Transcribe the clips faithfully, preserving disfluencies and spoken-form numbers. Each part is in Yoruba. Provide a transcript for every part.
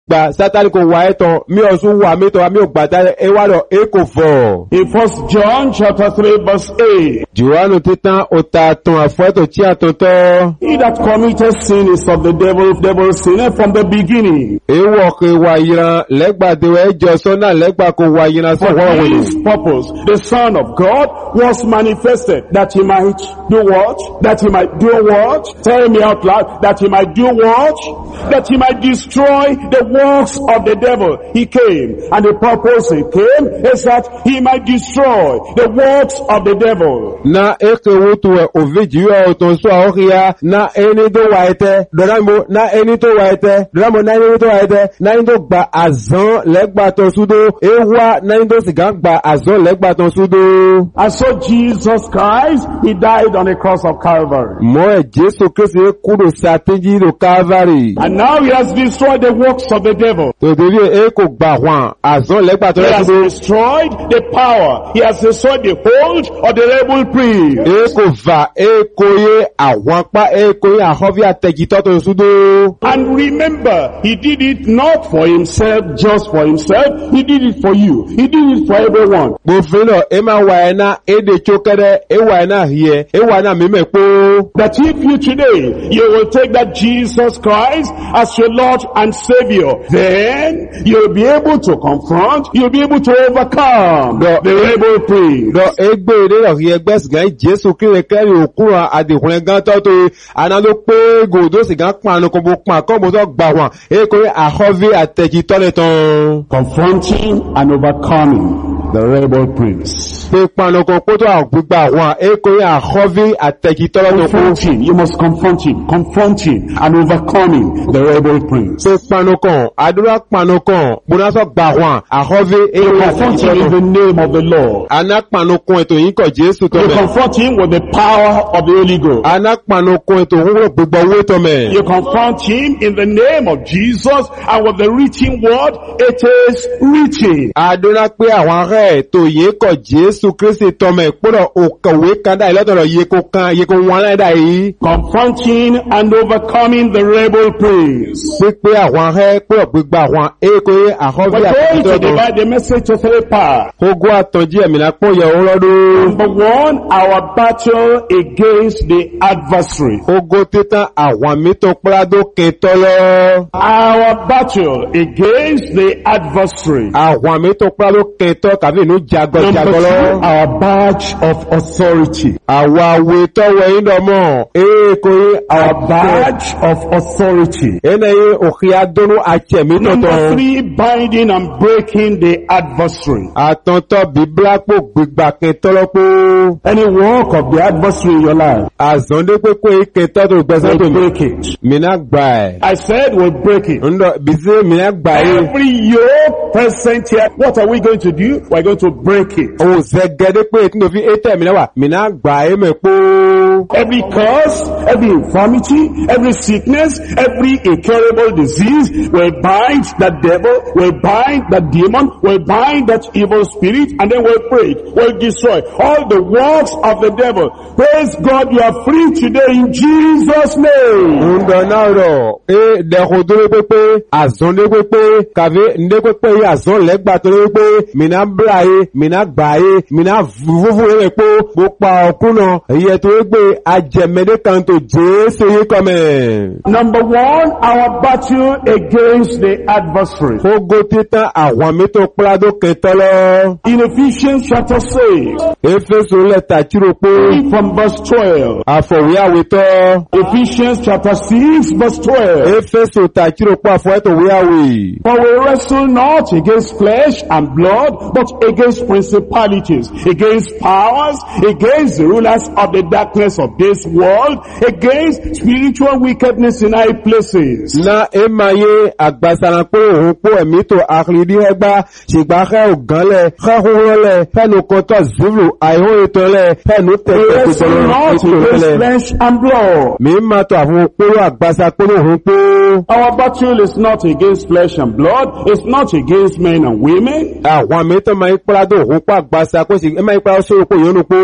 gba Sátánì kò wá ẹ̀tàn mi ọ̀sùn wà mí tọ́ mi ò gbà dáre ẹ wá lọ ẹ kò fọ̀. In First John chapter three verse eight. Jòhánù títán ọ̀tà àtàn àfọ́tò tí a tàn tọ́. He that committed sin is of the devil, devil sinned from the beginning. Ewọ̀ kò wà yìran lẹ́gbàdo ẹjọ́ sọ́nà lẹ́gbà kò wà yìran For sọ́wọ́ wọ̀nyí. this purpose, the Son of God was manifested, that he might do what? That he might do what? Tell me out loud. That he might do what? That he might destroy the works of the devil. He came, and the purpose he came is that he might destroy the works of the devil. Na eke wutu e oviji yo otonso ahokia na eni to waite doramo na eni to waite doramo na eni to waite na eni to gba azan legba to sudo ewa na eni to sigan gba azan legba to sudo. And so Jesus Christ, he died on the cross of Calvary. Mo e Jesu Kristi kudo sateji do Calvary. And now he has destroyed the works of the devil. To devi e ko gba wan azan legba to He has sudo. destroyed the power. He has destroyed the hold of the rebel priest. E ko va e ko ye àwọn pa e ko ye ahovi ategito to sudo. And remember, he did it not for himself, just for himself. He did it for you. He did it for everyone. Mo fino e ma wa ena e de chokere e wa ena hie e wa na mime po. That if you today, you will take that Jesus Christ as your Lord and Savior, then you'll be able to confront, you'll be able to overcome No. the rebel priest. Dɔ egbe ɖe lɔ ɣi egbe si gã Jesu kiri kɛri okura adihun gã tɔ to ye ana ló pé godo si gã kpa nukun bo kpa kɔ botɔ gba hàn eye ko ye axɔvi atɛtsi tɔ le tɔn. Confronting and overcoming the rebel prince. Pe kpa nukun kpɔtɔ agbegba hàn eye ko ye axɔvi atɛtsi tɔ le tɔn ko. Confronting, you must confront him, confronting and overcoming the rebel prince. Pe kpa nukun adura kpa nukun bonasɔ gba hàn axɔvi eye You ko ye confront atɛtsi tɔ him in tɔn. the name of the Lord. Ana kpa nukun eto yin kɔ Jesu tɔ You mɛ. confront him with the power of the Holy Ghost. Ana kpa nukun eto ŋun gbogbo wo tɔ mɛ. You confront him in the name of Jesus and with the written word, it is written. Adona pé àwọn ará ẹ̀ tó yé kọ̀ Jésù Kristi tọmọ ìpúrọ̀ òkàwé kan dá ìlọ́tọ̀rọ̀ yé kó kan yé kó wọn láìdá yìí. Confronting and overcoming the rebel prince. Pípé àwọn ará ẹ̀ púrọ̀ gbígbà àwọn èkó yé àkọ́bí We're going to àtúntò. divide the message to three parts. Kógó àtọ̀jí ẹ̀mí náà pọ̀ yẹ owó lọ́dún. Number one, our battle against the adversary. Kógó títàn àwọn mítọ̀ pẹ́ládó kẹtọ́ lọ. Our battle against the adversary. Àwọn mítọ̀ pẹ́ládó kẹtọ́ kàbí inú jagọ Number jagọ two, lọ. our badge of authority. Àwọn àwẹ̀ tọ́wọ́ yín dọ̀mọ́. Èkó yé Our àwọn badge of authority. ẹnẹ yé òkè adónú àtẹ̀mí Number tọ̀tọ̀. three, binding and breaking the adversary. Àtọ̀ntọ̀ bíblápò gbígbà kẹtọ́lọ́pọ̀. Any work of the adversary in your life, Àzọ́ndé pépé kẹtọ́ tó gbẹ́sẹ̀ tó we'll mi. break it. Mìíràn gbà ẹ̀. I said we'll break it. Ńdọ̀ bìsí mìíràn gbà ẹ̀. Every yoke present here, what are we going to do? We're going to break it. Òun zẹ̀gẹ́dẹ́ pé tí mo fi étẹ̀ mìíràn wà. Mìíràn gbà ẹ̀ mẹ́ pó. Every curse, every infirmity, every sickness, every incurable disease will bind that devil, will bind that demon, will bind that evil spirit, and then we'll break, we'll destroy all the works of the devil. Praise God, you are free today in Jesus' name. Ńdọ̀ náà rọ̀ ẹ́ dẹ̀kọ̀dúró pépé. Àzọ́ndé pépé. Kàvé ndé pépé yé àzọ́ lẹ́gbà tó lé pé. Mìíràn bíra yé. Mìíràn gbà yé. Mìíràn fúfú yé mẹ́ pó. Mo pa ọkùnà. Ìyẹ̀ tó yé gbé ajẹ̀mẹ́dẹ́ kan tó Jésù yé kọ́mẹ̀. Number one, our battle against the adversary. Kógó títàn àwọn mítọ̀ pẹ́ládó kẹtọ́ lọ. In Ephesians chapter six, Éfésù lẹ́tà tíró pé. from verse twelve. Àfọ̀wé àwètọ́. Ephesians chapter six, verse twelve. Éfésù tàkírò pọ̀ àfọ̀wẹ́tò wíyàwó. For we wrestle not against flesh and blood, but against principalities, against powers, against the rulers of the darkness of this world, against spiritual wickedness in high places. Na emaye agbasaran pé òun pó ẹ̀mí tó àkìlídí ẹgbá ṣìgbà xẹ́ ògánlẹ̀ xẹ́húnrọ́lẹ̀ fẹ́nu kọ́tọ̀ zivlu àìhó ìtọ́lẹ̀ fẹ́nu We tẹ̀tẹ̀ wrestle not against ìtọ́lẹ̀. flesh and blood. Mi máa tọ́ àwọn òpóró àgbàsá pé òun pó. Our battle is not against flesh and blood, it's not against men and women. Àwọn àmì tó máa ń pọ́ládó òun pó àgbàsá pé sì ẹ máa ń pọ́ládó sórí pé yóò nù pó.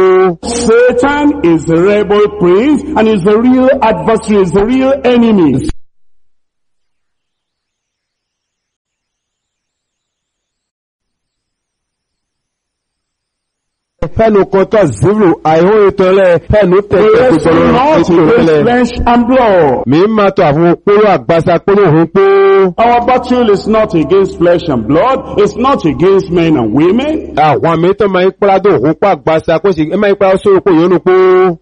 Satan is the rebel prince and is the real adversary, is the real enemy. Fẹ́nu kọ́tọ̀ zero àìhó ìtọ́lẹ̀ fẹ́nu tẹ̀tẹ̀ We wrestle not against flesh and blood. Mi máa tọ́ àfún póló àgbàsá póló òun pó. Our battle is not against flesh and blood. It's not against men and women. Àwọn àmì tó máa ń pàdé òun pá àgbàsá kó sì ẹ máa ń pàdé sórí pò yónú pó.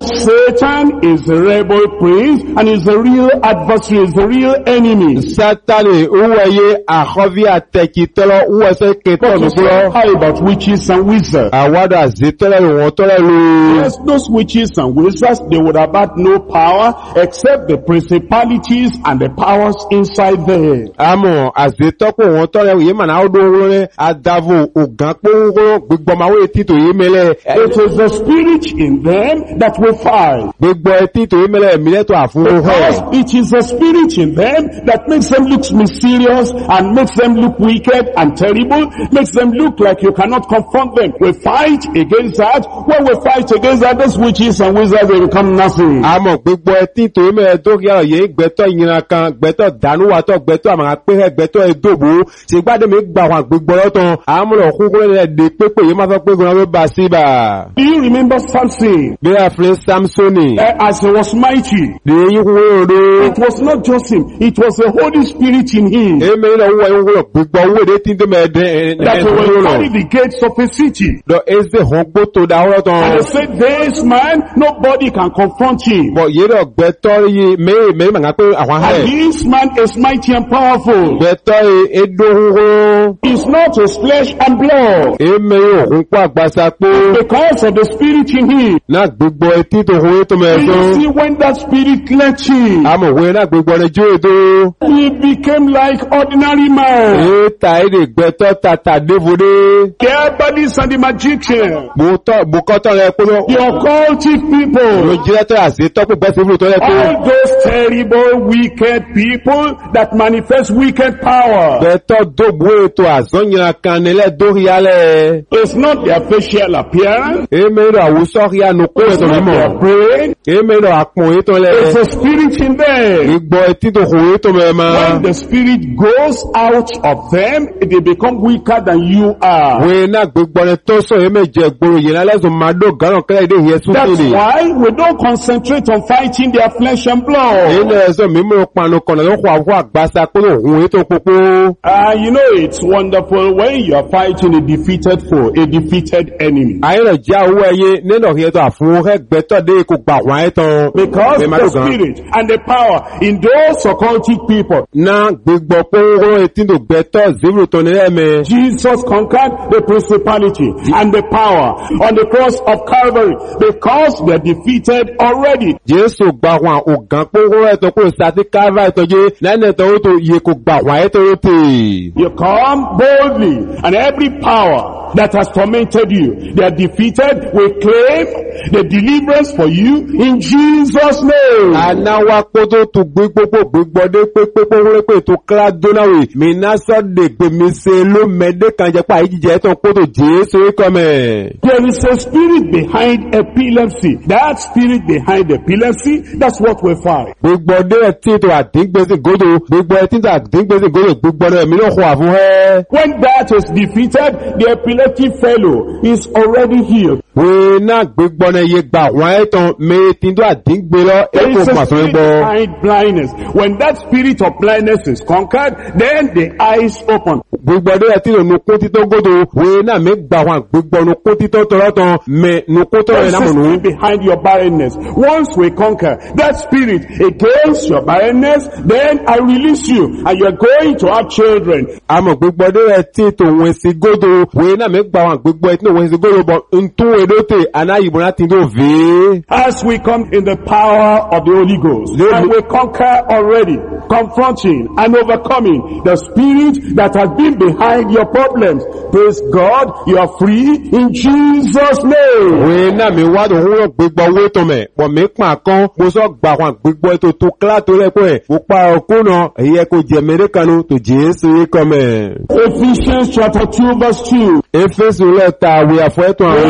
Satan is the rebel prince and is the real adversary, is the real enemy. Sátánì owó ẹyẹ àkọ́bí àtẹ̀kìtọ́lọ́ owó ẹsẹ̀ kẹtọ́ nìgbọ́. How about witches and wizards? Àwádà àzètọ́lẹ̀ ìwọ̀n tọ́lẹ̀ ló. Yes, those witches and wizards, they would have had no power except the principalities and the powers inside there. Àmọ́ àzètọ́pọ̀ wọn tọ́lẹ̀ yìí mà náà ó dún owó rẹ̀ àdàvò ògán pọ́nrọ́ gbígbọ́máwó ètìtò yìí mẹ́lẹ̀. It is the spirit in them that will fight. Gbígbọ́ ètìtò yìí mẹ́lẹ̀ mílẹ̀tọ̀ àfúnwó Because hẹ́. it is the spirit in them that makes them look mysterious and makes them look wicked and terrible, makes them look like you cannot confront them. We fight against that. When we fight against that, those witches and wizards, they become nothing. Àmọ́ gbígbọ́ ètìtò yìí mẹ́lẹ̀ dókè àrọ̀ yìí gbẹ́tọ̀ ìyìnra kan gbẹ́tọ̀ dánúwàtọ̀ gbẹ́tọ̀ àmàrà pẹ́hẹ́ gbẹ́tọ̀ ẹ̀dọ́bù ṣe gbádùn mi gbà wọn gbígbọ́ lọ́tàn àmúlò kúkúrẹ́ rẹ̀ dé pépè yìí máa fẹ́ pé gbọ́n ló bá sí bà. Do you remember Samson? Bí a fi Samsoni. Uh, as he was mighty, Lè yín kúkúrẹ́ òdo. it was not just him, it was the Holy Spirit in him Èmi lọ wọ ìwúrọ̀ gbígbọ́ owó èdè tí ń dé mẹ́ẹ̀dẹ́ that he will ẹ̀ẹ́dẹ́gbẹ̀rún. carry the gates of a city. Lọ ẹ́sẹ̀ hàn gbótó dáwọ́rọ́ tán. And they said, this man, nobody can confront him. Bọ̀ yìí lọ gbẹ́tọ́ yìí mẹ́rin mẹ́rin màá pé àwọn And ahẹ́. this man is mighty and powerful. Gbẹ́tọ́ èdò húhú. It's not his flesh and blood. Èmi òkun kó àgbàsá pé. Because of the spirit in him. Náà gbígbọ́ etí tó hùwé tó You mẹ́ẹ̀dọ́. see, when that spirit left him, Àmọ̀ òwe náà gbígbọ́ ní jó èdò. he became like ordinary man. Èéta èdè gbẹ́tọ́ tàtà dévodé. The Abadis and the magicians, Bùkọ́tọ̀ rẹ̀ pé lọ. the occultic people, Olùjẹ́tọ̀ àṣetọ́pù bẹ́ẹ̀ sí ìfúrú tó rẹ̀ pé. all those terrible, wicked people that manifest wicked power. Gbẹ́tọ̀ dògbò ètò àzọ́nyìnra kan nílẹ̀ dórí alẹ́. It's not their facial appearance. Èmèrò àwùsọ́rí ànukú It's ètò not mímọ̀. their brain. Èmèrò àpùn ètò It's lẹ̀. the spirit in them. Ìgbọ́ etí tó hù ètò mẹ́ma. When the spirit goes out of them, they become weaker than you are. Wèé náà gbígbọ́ ni tó sọ èméjì gbòrò yìí lálẹ́sùn máa dó gánà kẹ́lẹ́ ìdí ìyẹn That's súnfìlì. why we don't concentrate on fighting their flesh and blood. Ilé ẹ̀sọ́ mímú panu kọ̀nà ló kọ́ àwọ̀ àgbàsá pé òhun ètò pópó. Ah, you know, it's wonderful when you are fighting a defeated foe, a defeated enemy. Àyẹ̀rẹ̀ já owó ẹyẹ nínú ọ̀hìn ètò àfún ẹgbẹ́tọ̀ dé kò gbà wọ́n ẹ̀tàn. Because the spirit and the power in those occultic people, Náà gbígbọ́ pé ó etí tó gbẹ́tọ̀ zero tó nílẹ̀ mẹ́. Jesus conquered the principality and the power on the cross of Calvary because they are defeated already. Jésù gbà wọn ògán pé ó ẹ̀tọ́ kó sàtí káfà ìtọ́jú lẹ́nu ẹ̀tọ́ ó tó yẹ kò gbà wọ́n ẹ̀tọ́ ó tè. You come boldly and every power that has tormented you, they are defeated. We claim the deliverance for you in Jesus' name. Anáwá kótó tó gbé gbogbo gbígbọ́dé pépépé wípé tó kíra dónáwì. Mi ná sọ́dẹ̀ gbé mi se ló mẹ́dé kan jẹ́ pà ìjíjẹ́ tó kótó Jésù kọ́mẹ̀. There is a spirit behind epilepsy. That spirit behind epilepsy, that's what we fight. Gbígbọ́dé ẹtí tó àdíngbèsè gòdò. Gbígbọ́ ẹtí tó àdíngbèsè gòdò gbígbọ́dé ẹ̀mí ló kọ́ àfún ẹ́. When that is defeated, the epileptic fellow is already healed. Wèé náà gbígbọ́dé yẹ gbà wọ́n ẹ̀tàn mẹ́tí tó àdíngbè lọ There ẹ̀kọ́ is a pàṣẹ spirit gbọ́. behind blindness. When that spirit of blindness is conquered, then the eyes open. Gbígbọ́dé ẹtí tó nukú títọ́ gòdò. Wèé náà mi gbà wọn gbígbọ́ nukú títọ́ tọ́lọ́tàn mẹ́ nukú tọ́lọ́ There's a ìnámọ̀nù. spirit behind your barrenness. Once we conquer that spirit against your barrenness, then I release you and you're going to have children. Àmọ̀ gbígbọ́dé ẹtí tó wọ́n sí gòdò. Wèé náà mi gbà wọn gbígbọ́ ẹtí tó wọ́n sí gòdò bọ̀ ntún èdòtè anáyìnbó láti tó vèé. As we come in the power of the Holy Ghost, and we conquer already, confronting and overcoming the spirit that has been behind your problems. Praise God, you are free in Jesus' name. Wèé náà mi wá tó wúrọ̀ gbígbọ́ owó tó mẹ̀. Pọ̀ mi pà kan, mo sọ gbà wọn gbígbọ́ ètò tó kílá tó lẹ́kọ̀ọ́ ẹ̀. Mo pa ọkùnà èyí ẹ kò jẹ mẹ́ríkanu tó Jésù yìí kọ́ mẹ́. Ephesians chapter two verse two. Éfésù lẹ́ta àwẹ̀ àfọ́ ẹ̀tọ́ àwọn We ìtọ́. are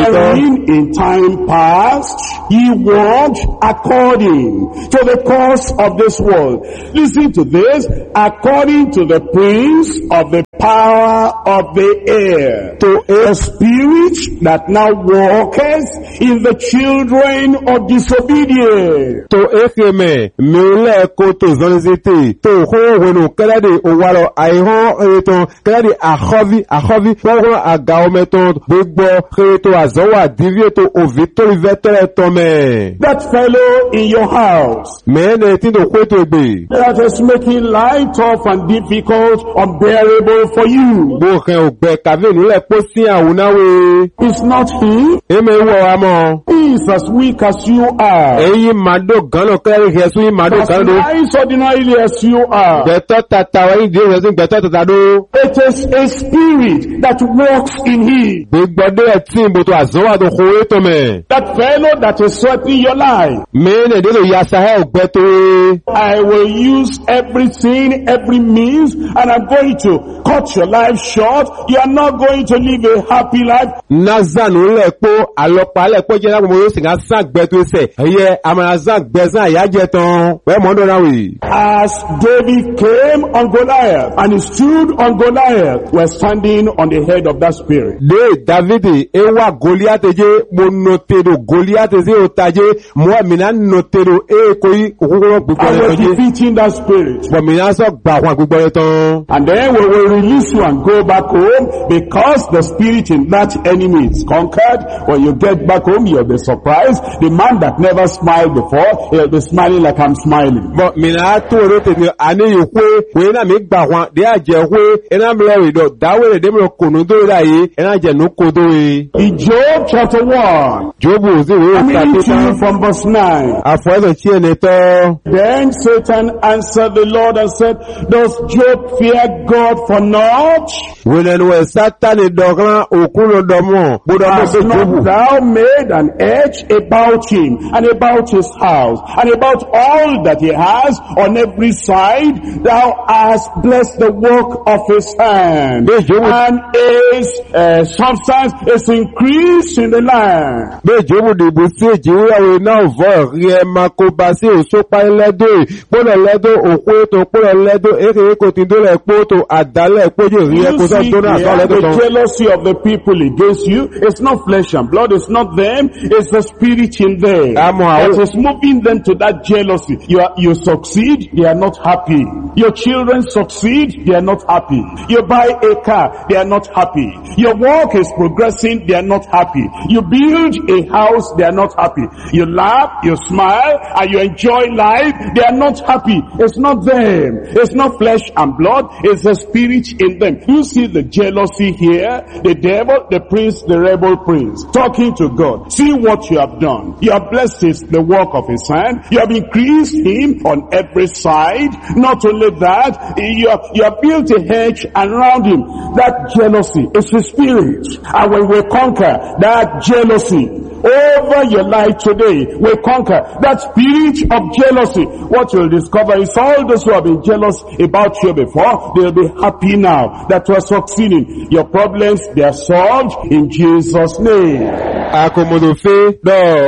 wherein in time past ye walked according to the course of this world. Listen to this. According to the prince of the power of the air, to a spirit that now walketh in the children of disobedience. To ekeme mele koto zonzete to ho wenu kelade owalo aihon eton kelade ahovi ahovi poro agaometon gbogbo keto azowa divieto ovito vetere tome. That fellow in your house mene tindo kweto egbe that is making life tough and difficult, unbearable for you. bo ken ogbe kave nule posi awunawe. It's not he. Eme wo amo. He is as weak as you are. Eyi mado gano kelade jesu mado As gano. nice ordinarily as you are. Beto tata wa ide jesu beto tata do. It is a spirit that walks in him. Gbogbo de tin bo to azowa do ho tome. That fellow that is threatening your life. Mene de lo yasa he ogbe to. I will use everything, every means, and I'm going to cut your life short. You are not going to live a happy life. Nazanu lepo alopa lepo je na mo yo singa san gbe to se. Eye amara san gbe san ayaje ton. We mo do na we. As David came on Goliath and he stood on Goliath, we're standing on the head of that spirit. De David e wa Goliath je mo note do Goliath je otaje mo mi na note do e koi okukuro gbogbo And re we're je. defeating that spirit. Bo mi na so gba won gbogbo re ton. And then we will release you and go back home because the spirit in that enemy is conquered. When you get back home, you'll be surprised. The man that never smiled before, he'll be smiling like I'm smiling. Bo mi na to ro te mi ani yo pe we na mi gba won de aje we e na mi le do dawe de mi kunu do da yi e na je no kodo e. In Job chapter one, Jobu zi we I'm ta reading to you pe from verse nine. afo e chi ene to. Then Satan answered the Lord and said, does Job fear God for naught? Wenen we Satan dogan okuno domo bodo mo Has se not Jobu. thou made an edge about him and about his house and about all that he has on every side? Thou hast blessed the work of his hand, Yes, Jobu. and his uh, substance is increased in the land. Be Jobu de bo se jiwe we na vo rie makoba se o so pa ledo bodo ledo oku to po ledo ere ko tin do le po to adale pojo rie You ko so see do na so here, ledo the ton. jealousy of the people against you, it's not flesh and blood, it's not them, it's the spirit in them Amo that awo. is moving them to that jealousy. You are, you succeed, they are not happy. Your children succeed, they are not happy. You buy a car, they are not happy. Your work is progressing, they are not happy. You build a house, they are not happy. You laugh, you smile, and you enjoy life, they are not happy. It's not them. It's not flesh and blood, it's the spirit in them. You see the jealousy here, the devil, the prince, the rebel prince, talking to God. See what you have done. You have blessed his, the work of his hand. You have increased him on every side. Not only that, you have, you have built a hedge around him. That jealousy is the spirit. And when we conquer that jealousy over your life today, we conquer that spirit of jealousy. What you'll discover is all those who have been jealous about you before, they'll be happy now that you are succeeding. Your problems, they are solved in Jesus' name. Akomodo fe do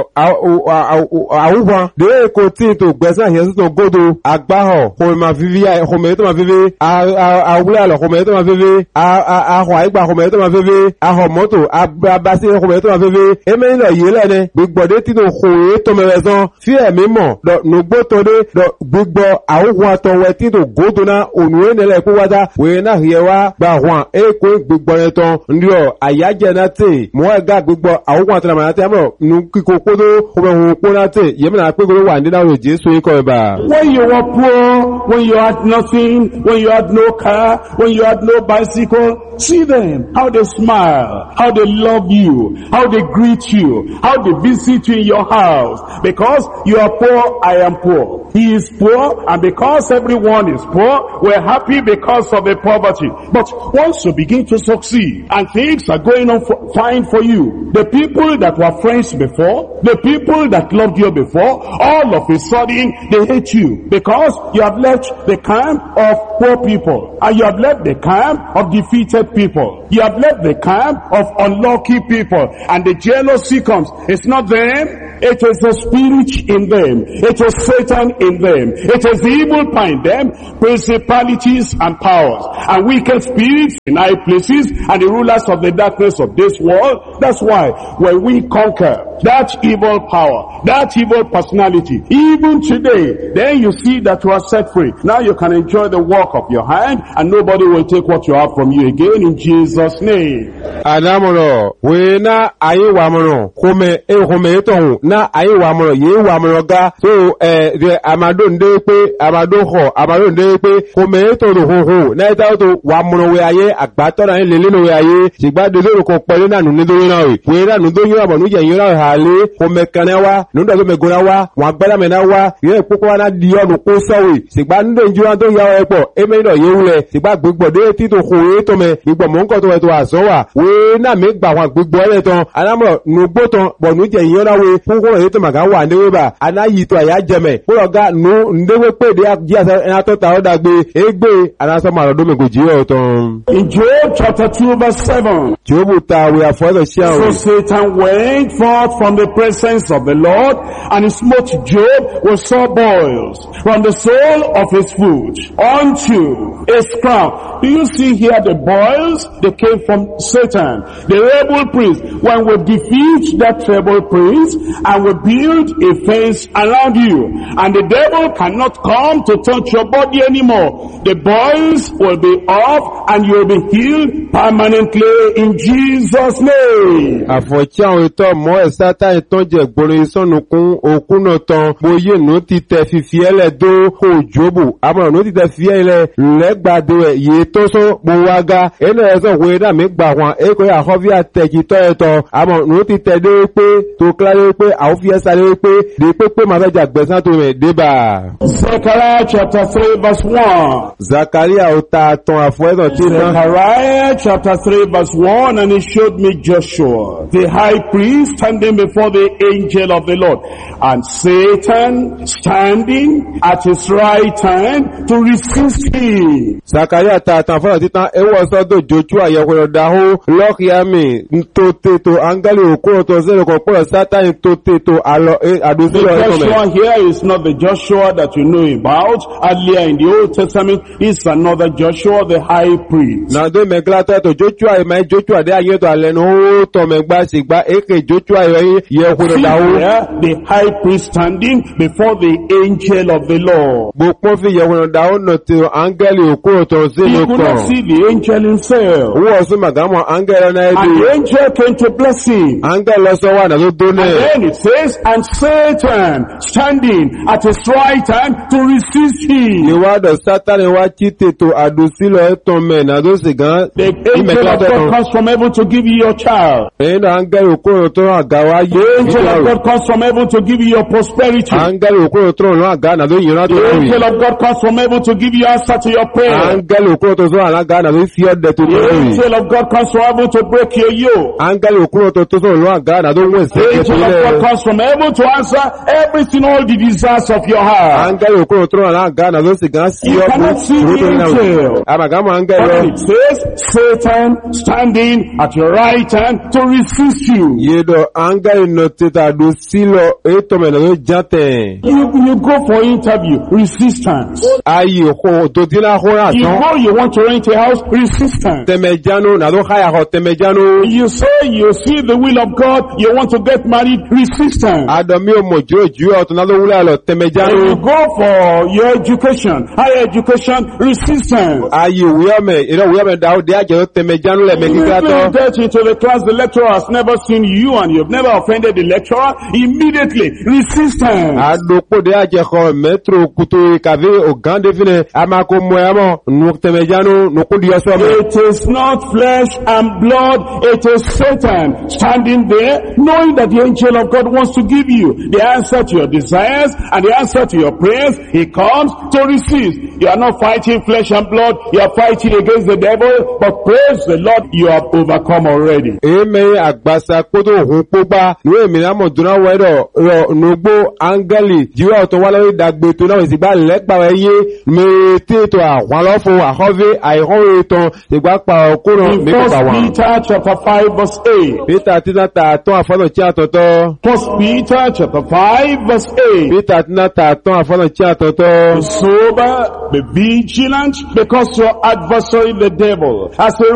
awuwa de ko tin to gbesa yesu to godo agbaho ko ma vivi ko me to ma vivi awula lo ko me to ma vivi a ho igba ko me to ma vivi a ho moto abasi ko me to ma vivi e me lo yele ne gbogbo de ti to ko to me reson fi emi mo do no gbo to de do gbogbo awuwa to we ti to godo na onu ene le ko wada we na hiewa gba hwan e ko gbogbo re ton ndio ayaje na te mo ga gbogbo awuwa to na ma te amo nu kiko kodo ko be hun ko na te yemi na pe go wa ndi na o Jesu yin ko ba. When you were poor, when you had nothing, when you had no car, when you had no bicycle, see them, how they smile, how they love you, how they greet you, how they visit you in your house. Because you are poor, I am poor. he is poor, and because everyone is poor, we're happy because of the poverty. But once you begin to succeed, and things are going on for, fine for you, the people that were friends before, the people that loved you before, all of a sudden, they hate you, because you have left the camp of poor people, and you have left the camp of defeated people. You have left the camp of unlucky people, and the jealousy comes. It's not them, it is the spirit in them. It is Satan in them. It is the evil in them, principalities and powers, and wicked spirits in high places, and the rulers of the darkness of this world. That's why when we conquer that evil power, that evil personality, even today, then you see that you are set free. Now you can enjoy the work of your hand, and nobody will take what you have from you again, in Jesus' name. Adamono, we na ayi wamono, kome e kome eto na ayi wamono ye wamono ga so eh the amado ndepe amado ho amado ndepe kome eto do ho ho na ita to wamono we aye agbato na lele no we aye sigba de do ko pele na nu ni do na we we na nu do yin abo nu je yin ra hale kome kanewa nu do me gora wa wa gbara me na wa ye popo na di onu ko so we sigba ndo nju an to ya epo e me do ye wule sigba gbogbo de ti to ho eto me gbogbo mo nko to we to aso wa we na me gba wa gbogbo ele ton anamo nu gbo ton bo nu je yin ra we ko eto maga wa ndewe ba anayi to aya jeme ko ga nu ndewe pe de ji asa to ta o dagbe egbe anaso ma do me go ji o ton. In Job chapter two verse seven, Job ta we afo the share. So Satan went forth from the presence of the Lord, and he smote Job with sore boils from the sole of his foot unto his crown. Do you see here the boils? They came from Satan, the rebel prince. When we defeat that rebel prince, and we build a fence around you, and the devil cannot come to touch your body anymore, the boils will be off, and you'll be healed permanently in Jesus' name. Àfọ̀chá ìtọ́ mọ́ ẹ̀sátá ìtọ́ jẹ́ gbòrò ìsọ́nukún òkúnà tán bóyé nù ti tẹ̀ fífi ẹlẹ́ dó kò jóbù àmọ́ nù ti tẹ̀ fi ẹlẹ́ lẹ́gbàdo ẹ̀ yìí tó sọ gbòwága ẹnu ẹ̀sọ́ wo ẹ̀dá mi gbà wọn èkó àkọ́fí àtẹ̀kì tọ́ ẹ̀tọ́ àmọ́ nù ti tẹ̀ dé pé tó kíláyé pé àwòfí ẹ̀sá lé pé dé pé pé màá fẹ́ jà gbẹ̀sán tó rẹ̀ débà. Zechariah chapter three verse one. Zakaria ó ta tán àfọ̀ ẹ̀sọ̀ tí náà. Zechariah chapter three verse one, and he showed me Joshua, the high priest, standing before the angel of the Lord, and Satan standing at his right hand to resist him. Zakaria ta tán àfọ̀ títán ẹwọ́ sọ́dọ̀ Joshua yẹ̀wò dáhó lọ́kìámi ntótétò áńgẹ́lì òkú ọ̀tọ̀ sẹ́lẹ̀ kọ̀pọ̀ sátánì tótétò àdúsílọ̀ ẹ̀tọ́ mẹ́. Joshua here is not the Joshua that you know about earlier in the Old Testament. It's another Joshua, the high priest. Nàdó mẹ́gílátọ̀ ẹ̀tọ̀ Joshua ìmọ̀ Joshua dé ayé tó alẹ́ ní ó tọ̀ mẹ́gbà sígbà èkè Joshua yẹ̀wò dáhó. The high priest standing before the angel of the Lord. Gbogbo fi yẹ̀wò dáhó nọ̀tì áńgẹ́lì òkú ọ̀tọ̀ sílẹ̀ He could not see the angel himself. Owó ọ̀sùn màgámọ̀ áńgẹ́lì náà And the angel came to bless him. Áńgẹ́lì lọ́sọ̀ wà náà tó dó náà. And then it says, and Satan standing at his right hand to resist him. Ìwádọ̀ Sátánì wá kí tètò àdùsílọ̀ ẹ̀tọ́ mẹ́ nàdó sì gan. The angel of God comes from heaven to give you your child. Èyí náà áńgẹ́lì òkú ọ̀tọ̀ àgá wá yé. The angel of God comes from heaven to give you your prosperity. Áńgẹ́lì òkú ọ̀tọ̀ ọ̀nà àgá nàdó yìnyín tó The kúrì. angel of God comes from heaven to give you answer to your prayer. Áńgẹ́lì òkú ọ̀tọ̀ sọ àlágá nàdó fi ọ̀dẹ̀ tó The kúrì. angel of God comes from heaven to break your yoke. Áńgẹ́lì òkú ọ̀tọ̀ tó sọ ọ̀nà àgá nàdó wọ́n The angel of God comes from heaven to answer everything, all the desires of your heart. Áńgẹ́lì òkú ọ̀tọ̀ ọ̀nà àgá nàdó sì gan sí You ọ̀pọ̀ cannot see the angel. àmàgámọ̀ áńgẹ́lì. But it says, Satan standing at your right hand to resist you. Yédọ̀ áńgẹ́lì nọ tètè àdùsílọ̀ ètò mẹ́ nàdó játẹ̀. You, you go for interview, resistance. Ayé kò tó dín náà kó rà You tán. go, you want to rent a house, resistance. Tẹ̀mẹ̀jánu nàdó háyà kọ tẹ̀mẹ̀jánu. You say you see the will of God, you want to get married, resistance. Àdọ̀mí ò mọ̀ jùlọ jù ọ̀tún náà ló wúlẹ̀ lọ tẹ̀mẹ̀jánu. You go for your education, higher education, resistance. Ayé wíyọ́mẹ̀ ìrọ̀ wíyọ́mẹ̀ dáwọ́ dé àjẹ́ tẹ̀mẹ̀jánu lẹ̀mẹ̀ kíkà. tán. get into the class, the lecturer has never seen you and you've never offended the lecturer, immediately resistance. Adokpode ajexɔ metro kuto kave ogande fine amako moyamo nuktemejano nukudi yosome. It is not flesh and blood, it is Satan standing there, knowing that the angel of God wants to give you the answer to your desires and the answer to your prayers. He comes to resist. You are not fighting flesh and blood, you are fighting against the devil, but praise the Lord, you have overcome already. Eme agbasa kodo hunpoba nuwe minamo duna wedo ro nugbo angeli jiwa otowale dagbe to na isigba legba weye me teto àwọn lofo ahove aihon eton igba pa okoro me ko ba wa. Peter chapter five verse eight. Peter tinata ton afono chi atoto. First Peter chapter five verse eight. Peter tinata ton afono chi atoto. Be sober, be vigilant, because your adversary the devil has a